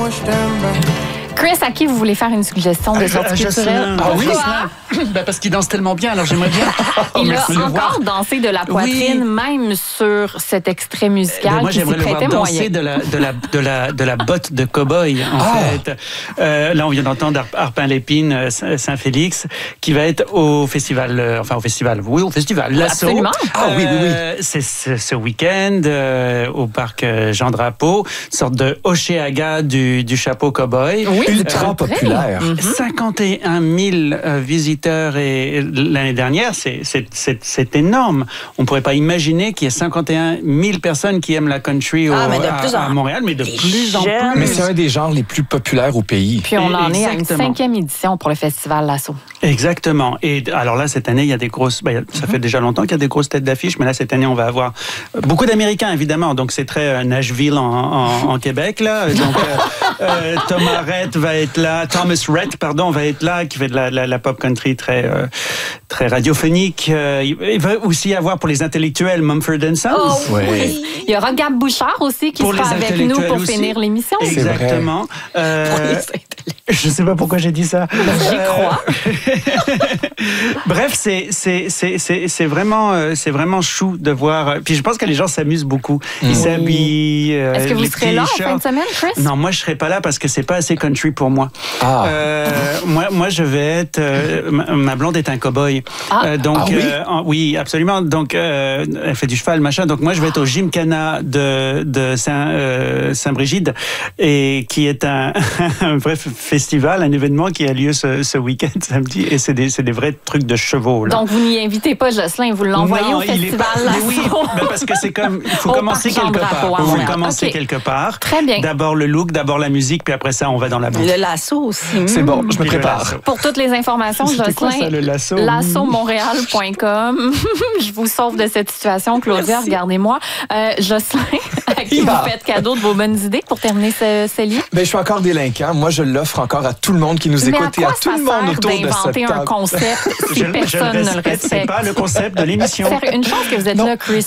moi je t'aime. Chris, à qui vous voulez faire une suggestion de sortie culturelle? Ben parce qu'il danse tellement bien, alors j'aimerais bien. Il a encore dansé de la poitrine, même sur cet extrait musical moi, qui s'y j'aimerais le voir prêtait danser moyen. de la botte de cow-boy, en fait. Là, on vient d'entendre Arpin-Lépine, Saint-Félix, qui va être au festival, au festival Lasso. Absolument. Oui. C'est ce week-end au parc Jean Drapeau, une sorte de Oshéaga du chapeau cow-boy. Oui, ultra populaire. 51 000 visiteurs l'année dernière, c'est énorme. On ne pourrait pas imaginer qu'il y ait 51 000 personnes qui aiment la country à Montréal, mais de plus en plus. Mais c'est un des genres les plus populaires au pays. Puis on en est à une 5e édition pour le festival Lasso. Exactement. Et alors là, cette année, il y a des grosses... ça fait déjà longtemps qu'il y a des grosses têtes d'affiche, mais là, cette année, on va avoir beaucoup d'Américains, évidemment. Donc, c'est très Nashville en Québec, là. Donc, Thomas Rhett va être là. Thomas Rhett, pardon, va être là, qui fait de la pop country très radiophonique. Il va aussi y avoir pour les intellectuels Mumford & Sons. Oh, oui. Il y aura Gab Bouchard aussi qui sera avec nous pour finir l'émission. Exactement. Je ne sais pas pourquoi j'ai dit ça. J'y crois. Bref, c'est vraiment chou de voir. Puis je pense que les gens s'amusent beaucoup. Ils s'habillent. Est-ce que vous serez là en fin de semaine, Chris? Non, moi je serai pas là parce que c'est pas assez country pour moi. Moi je vais être. Ma blonde est un cow-boy. Oui, absolument. Donc elle fait du cheval, machin. Donc moi je vais être au Gymkhana de Saint-Brigide et qui est un vrai festival, un événement qui a lieu ce week-end samedi, et c'est des vrais trucs de chevaux. Là. Donc vous n'y invitez pas Jocelyn, vous l'envoyez au festival Lasso. Oui, parce que c'est comme, il faut commencer quelque part. Il faut commencer quelque part. Très bien. D'abord le look, d'abord la musique, puis après ça on va dans la bouffe. Le lasso aussi. C'est bon, je me prépare. Pour toutes les informations, Jocelyn, quoi ça, le lasso? lassomontréal.com. Je vous sauve de cette situation, Claudia, regardez-moi. Jocelyn, à qui vous faites cadeau de vos bonnes idées pour terminer ce livre? Ben, je suis encore délinquant. Moi, je l'offre encore à tout le monde qui nous écoute et à tout le monde autour de cette table. D'inventer un concept si personne ne le respecte? C'est pas le concept de l'émission. Une chance que vous êtes là, Chris.